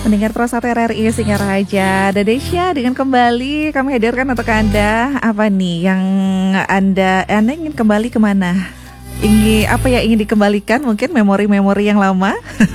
Mendengar Terasa RRI Singaraja, Dadesya dengan kembali kami hadirkan untuk Anda. Apa nih yang Anda ingin kembali kemana? Ingin dikembalikan? Mungkin memori-memori yang lama?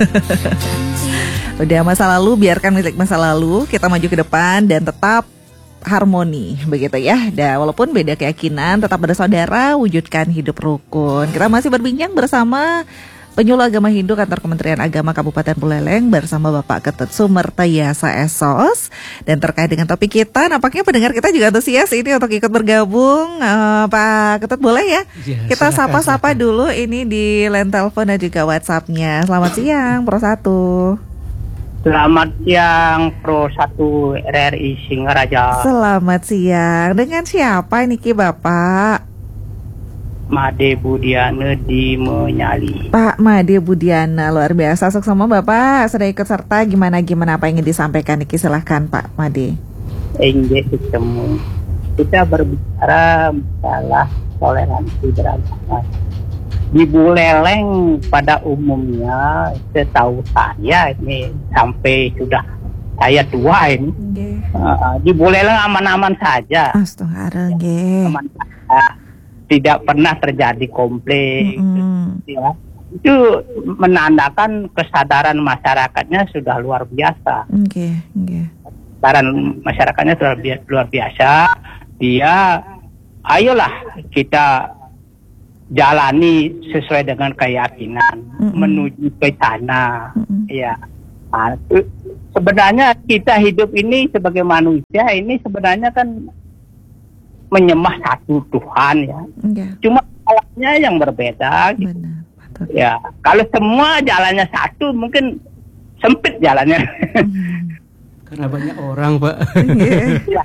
Udah masa lalu, biarkan milik masa lalu. Kita maju ke depan dan tetap harmoni, begitu ya. Dan walaupun beda keyakinan, tetap bersaudara, wujudkan hidup rukun. Kita masih berbincang bersama Penyuluh Agama Hindu Kantor Kementerian Agama Kabupaten Buleleng bersama Bapak Ketut Sumertayasa SOS. Dan terkait dengan topik kita, nampaknya pendengar kita juga antusias ini untuk ikut bergabung. Pak Ketut boleh ya? Kita sapa-sapa dulu ini di line telepon dan juga WhatsApp-nya. Selamat siang Pro 1. Selamat siang Pro 1 RRI Singaraja. Selamat siang. Dengan siapa ini Ki Bapak? Made Budiana di Menyali. Pak Made Budiana, luar biasa. Sukses sama Bapak. Sudah ikut serta gimana apa yang ingin disampaikan Niki? Silahkan Pak Made. Enggak ketemu. Kita berbicara masalah toleransi beragama. Di Buleleng pada umumnya, setahu saya ini sampai sudah saya tua ini. Di Buleleng aman-aman saja. Astagfirullah. Aman saja. Tidak pernah terjadi konflik. Ya. Itu menandakan kesadaran masyarakatnya sudah luar biasa. Kesadaran masyarakatnya sudah luar biasa. Dia, ayolah kita jalani sesuai dengan keyakinan menuju ke sana. Ya. Nah, sebenarnya kita hidup ini sebagai manusia ini sebenarnya kan menyembah satu Tuhan ya. Cuma jalannya yang berbeda gitu. Ya, kalau semua jalannya satu mungkin sempit jalannya. Karena banyak orang, Pak. Ya.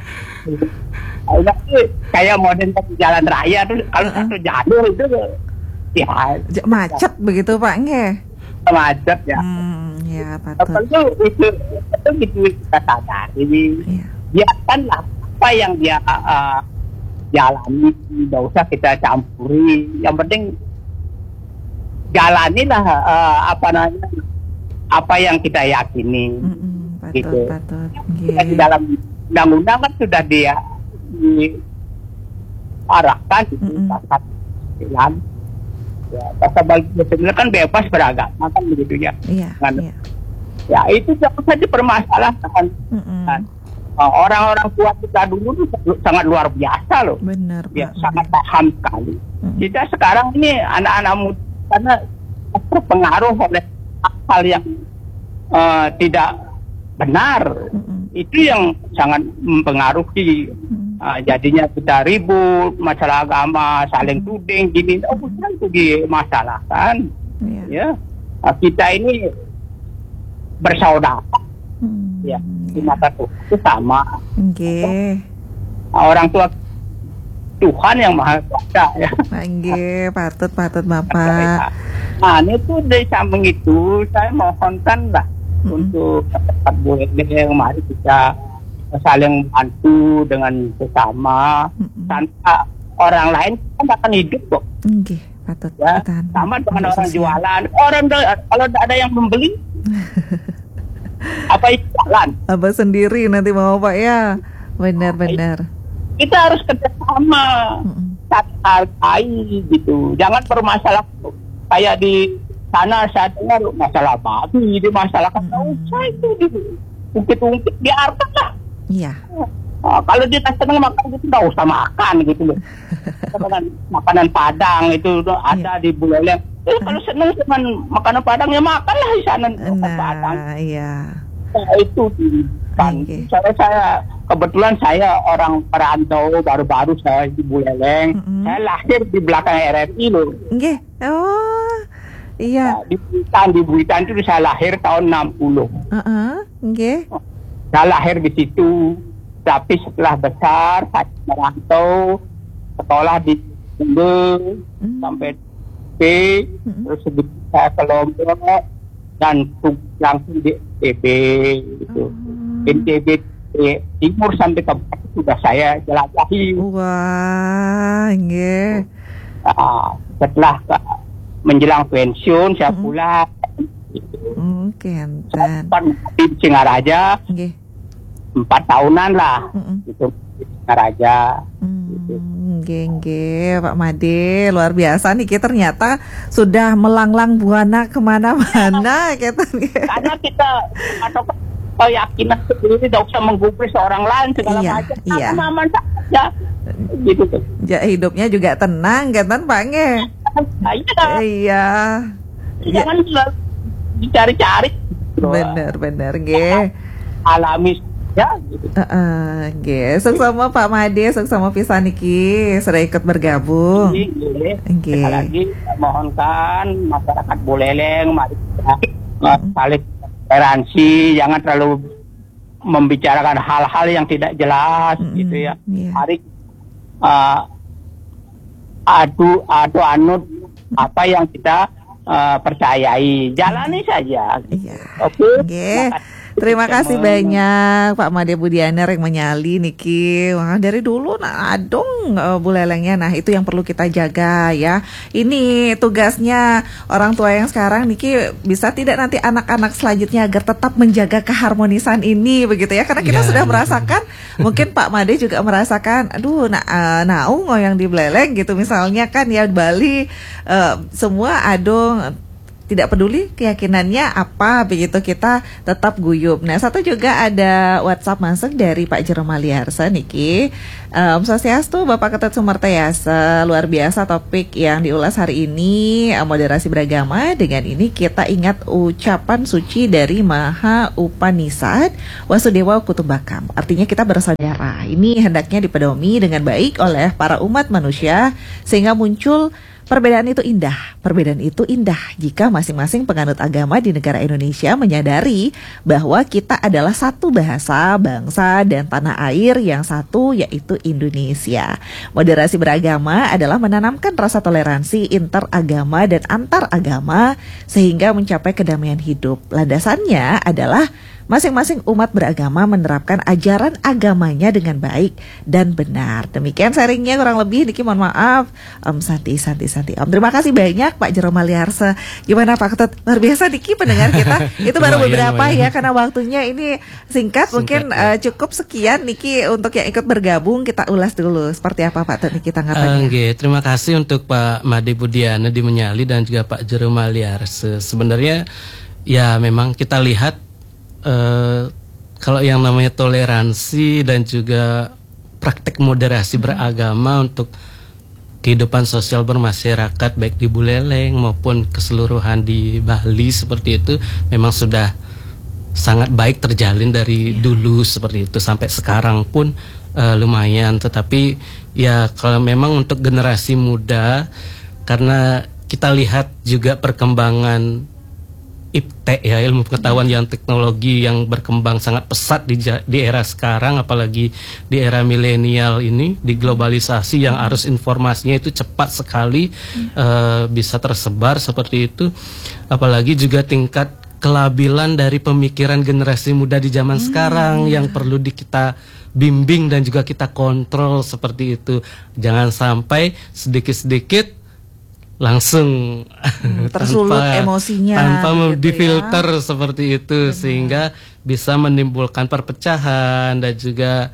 Kayak modern jalan raya tuh kalau satu jalur itu ya macet begitu Pak, nggih. Macet ya. Ya, betul. Itu gitu kita sadari. Biarkanlah apa yang dia jalani, tidak usah kita campuri. Yang penting jalanilah apa yang kita yakini. Gitu. Di dalam undang-undang kan sudah diarahkan pasal 9. Ya, pasal 9 kan bebas beragama kan begitu ya. Ya itu jangan saja permasalahan. Orang-orang tua kita dulu itu sangat luar biasa loh. Benar, ya, sangat paham sekali. Kita sekarang ini anak-anak muda karena terpengaruh oleh hal yang tidak benar. Itu yang sangat mempengaruhi. Jadinya kita ribut, masalah agama, saling tuding, gini. Bukan itu dimasalahkan. Ya, kita ini bersaudara. Ya, di mata Tuhan itu sama. Orang tua Tuhan yang Maha Kuasa ya. Patut Bapak. Nah, itu dari samping itu saya mohonkan lah untuk tetap boleh mari kita saling bantu dengan sesama. Tanpa orang lain kita akan hidup kok. Patut. Ya, sama dengan orang jualan. Kalau tidak ada yang membeli apa itu jalan? Abah sendiri nanti mau Pak ya. Benar. Kita harus kerjasama, hargai gitu. Jangan bermasalah kayak di sana saya dengar masalah babi, dimasalahkan. Nggak usah itu ungkit-ungkit, biarkan lah. Iya. Kalau dia tak senang makan gitu nggak usah makan gitu loh. Makanan Padang itu ada di Buleleng. Kalau senang dengan makanan Padang ya makanlah di sana Padang. Iya. Nah, itu saya kebetulan saya orang perantau baru-baru saya di Buleleng. Saya lahir di belakang RRI loh. Oh. Iya. Nah, di Buitan itu saya lahir tahun 60. Saya lahir di situ. Tapi setelah besar saya merantau, sekolah di Tunggu sampai terus saya ke Lombok dan langsung di NTB gitu. NTB timur sampai ke barat sudah saya jelajahi. Wah, setelah menjelang pensiun saya pulang gitu. Kenten. Di Singaraja Nggih. 4 tahunan lah. Itu Singaraja. Nggih, Pak Made, luar biasa nih kita ternyata sudah melanglang buana kemana-mana gitu. Karena kita atau keyakinan sendiri tidak usah menggubris orang lain segala macam. Iya. Aman saja. Gitu tuh. Ya, hidupnya juga tenang kan Pak Nge? Iya. Jangan selalu dicari-cari. Bener nggih. Alami ya gitu. Sama Pak Made, sama pisan niki sudah ikut bergabung. Sekali lagi mohonkan masyarakat Buleleng mari kita saling toleransi, jangan terlalu membicarakan hal-hal yang tidak jelas gitu ya. Mari anut apa yang kita percayai, jalani saja. Oke. Terima kasih banyak Pak Made Budianer yang menyali niki. Wah, dari dulu adong Bulelengnya. Nah, itu yang perlu kita jaga ya. Ini tugasnya orang tua yang sekarang niki, bisa tidak nanti anak-anak selanjutnya agar tetap menjaga keharmonisan ini begitu ya. Karena kita sudah merasakan, mungkin Pak Made juga merasakan, aduh naung yang di Buleleng gitu misalnya kan ya, Bali semua adong, tidak peduli keyakinannya apa begitu, kita tetap guyup. Nah, satu juga ada WhatsApp masuk dari Pak Jerome Aliarsa niki. Swastiastu Bapak Ketut Sumertayasa, luar biasa topik yang diulas hari ini, moderasi beragama. Dengan ini kita ingat ucapan suci dari Maha Upanishad Wasudewa Kutumbakam. Artinya kita bersaudara. Ini hendaknya dipedomi dengan baik oleh para umat manusia sehingga muncul perbedaan itu indah jika masing-masing penganut agama di negara Indonesia menyadari bahwa kita adalah satu bahasa, bangsa, dan tanah air yang satu, yaitu Indonesia. Moderasi beragama adalah menanamkan rasa toleransi interagama dan antar agama sehingga mencapai kedamaian hidup. Landasannya adalah masing-masing umat beragama menerapkan ajaran agamanya dengan baik dan benar. Demikian sharingnya kurang lebih. Niki mohon maaf. Santi. Terima kasih banyak Pak Jerome Aliarsa. Gimana Pak Ketut? Luar biasa Niki pendengar kita. Itu baru beberapa ya, karena waktunya ini singkat. Mungkin cukup sekian Niki untuk yang ikut bergabung. Kita ulas dulu seperti apa Pak Ketut Niki tanggapannya. Terima kasih untuk Pak Made Budiana di Menyali dan juga Pak Jerome Aliarsa. Sebenarnya ya memang kita lihat kalau yang namanya toleransi dan juga praktek moderasi beragama untuk kehidupan sosial bermasyarakat baik di Buleleng maupun keseluruhan di Bali seperti itu memang sudah sangat baik terjalin dari dulu seperti itu sampai sekarang pun lumayan. Tetapi ya kalau memang untuk generasi muda, karena kita lihat juga perkembangan IPTE ya, ilmu pengetahuan yang teknologi yang berkembang sangat pesat di era sekarang, apalagi di era milenial ini, di globalisasi yang arus informasinya itu cepat sekali bisa tersebar seperti itu. Apalagi juga tingkat kelabilan dari pemikiran generasi muda di zaman sekarang yang perlu kita bimbing dan juga kita kontrol seperti itu. Jangan sampai sedikit-sedikit langsung tersulut emosinya tanpa gitu difilter ya. Seperti itu sehingga bisa menimbulkan perpecahan dan juga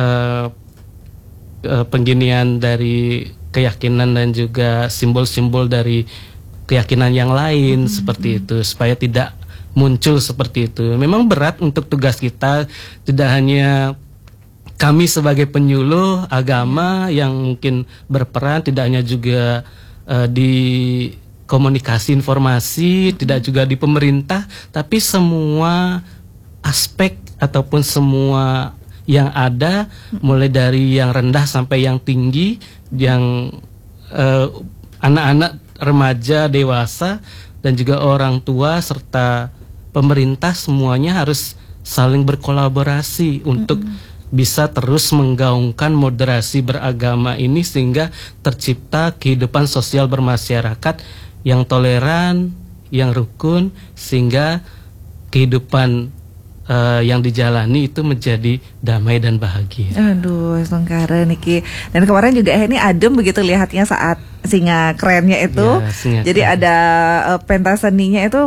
pengginian dari keyakinan dan juga simbol-simbol dari keyakinan yang lain seperti itu, supaya tidak muncul seperti itu. Memang berat untuk tugas kita, tidak hanya kami sebagai penyuluh agama yang mungkin berperan, tidak hanya juga di komunikasi informasi, tidak juga di pemerintah, tapi semua aspek ataupun semua yang ada, mulai dari yang rendah sampai yang tinggi, yang anak-anak, remaja, dewasa, dan juga orang tua serta pemerintah, semuanya harus saling berkolaborasi untuk bisa terus menggaungkan moderasi beragama ini sehingga tercipta kehidupan sosial bermasyarakat yang toleran, yang rukun, sehingga kehidupan yang dijalani itu menjadi damai dan bahagia. Aduh, sengkara niki. Dan kemarin juga ini adem begitu lihatnya saat singa kerennya itu. Ya, jadi keren. Ada pentas seninya itu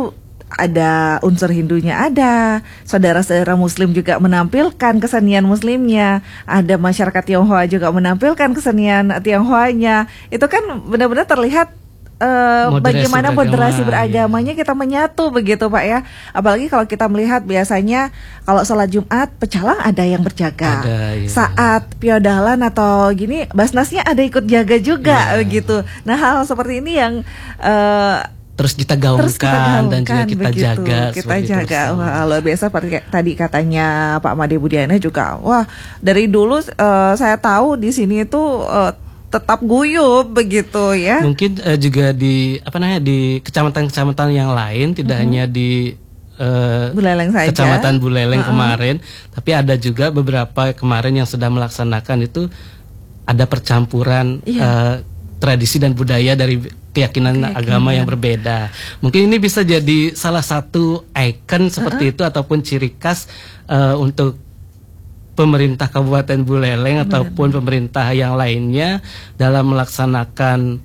ada unsur Hindunya, ada saudara-saudara Muslim juga menampilkan kesenian Muslimnya, ada masyarakat Tionghoa juga menampilkan kesenian Tionghoanya. Itu kan benar-benar terlihat bagaimana moderasi beragamanya kita menyatu begitu Pak ya. Apalagi kalau kita melihat biasanya kalau sholat Jumat pecalang ada yang berjaga, ya. Saat piodalan atau gini Basnasnya ada ikut jaga juga begitu. Nah hal seperti ini yang terus kita gaungkan dan juga kita begitu, jaga. Kita jaga. Wah, luar biasa seperti tadi katanya Pak Made Budiana juga. Wah, dari dulu saya tahu di sini itu tetap guyup begitu ya. Mungkin juga di di kecamatan-kecamatan yang lain, tidak hanya di Buleleng saja. Kecamatan Buleleng kemarin, tapi ada juga beberapa kemarin yang sedang melaksanakan itu ada percampuran tradisi dan budaya dari keyakinan agama yang berbeda. Mungkin ini bisa jadi salah satu ikon seperti itu ataupun ciri khas untuk pemerintah Kabupaten Buleleng ataupun pemerintah yang lainnya dalam melaksanakan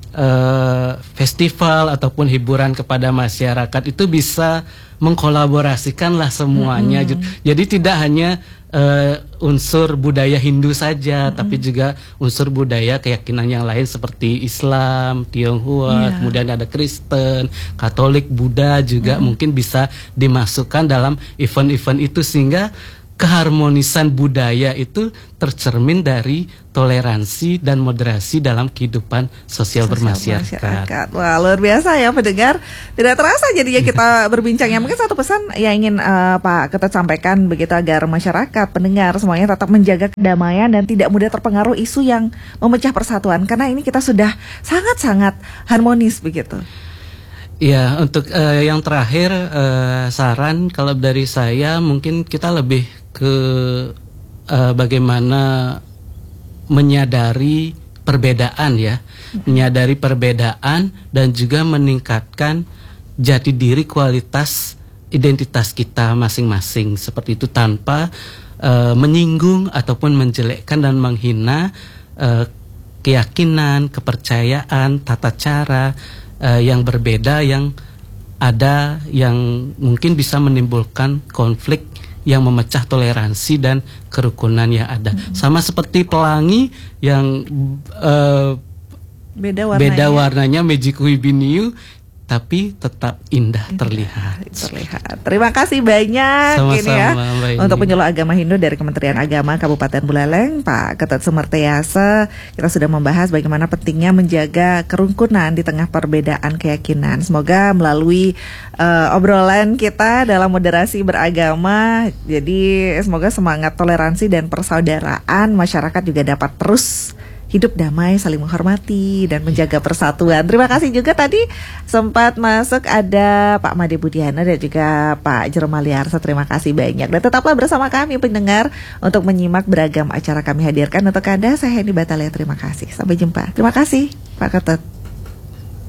festival ataupun hiburan kepada masyarakat itu bisa mengkolaborasikanlah semuanya. Jadi tidak hanya unsur budaya Hindu saja, tapi juga unsur budaya keyakinan yang lain seperti Islam, Tionghoa, kemudian ada Kristen, Katolik, Buddha juga mungkin bisa dimasukkan dalam event-event itu sehingga keharmonisan budaya itu tercermin dari toleransi dan moderasi dalam kehidupan sosial bermasyarakat. Wah, luar biasa ya pendengar. Tidak terasa jadinya kita berbincang ya. Mungkin satu pesan yang ingin Pak Ketut sampaikan begitu agar masyarakat, pendengar semuanya tetap menjaga kedamaian dan tidak mudah terpengaruh isu yang memecah persatuan. Karena ini kita sudah sangat-sangat harmonis begitu. Ya, untuk yang terakhir saran kalau dari saya mungkin kita lebih ke bagaimana menyadari perbedaan ya, menyadari perbedaan dan juga meningkatkan jati diri kualitas identitas kita masing-masing seperti itu tanpa menyinggung ataupun menjelekkan dan menghina keyakinan, kepercayaan, tata cara yang berbeda yang ada yang mungkin bisa menimbulkan konflik yang memecah toleransi dan kerukunan yang ada. Sama seperti pelangi yang beda warnanya Magic Wibiniu tapi tetap indah terlihat. Terima kasih banyak. Sama-sama, ini ya untuk penyuluh agama Hindu dari Kementerian Agama Kabupaten Buleleng, Pak Ketut Sumertiasa. Kita sudah membahas bagaimana pentingnya menjaga kerukunan di tengah perbedaan keyakinan. Semoga melalui obrolan kita dalam moderasi beragama, jadi semoga semangat toleransi dan persaudaraan masyarakat juga dapat terus hidup damai, saling menghormati dan menjaga persatuan. Terima kasih juga tadi sempat masuk ada Pak Made Budiana dan juga Pak Jerome Maliarsa. Terima kasih banyak dan tetaplah bersama kami pendengar untuk menyimak beragam acara kami hadirkan untuk Anda. Saya Henny Batalia, terima kasih. Sampai jumpa. Terima kasih Pak Ketut.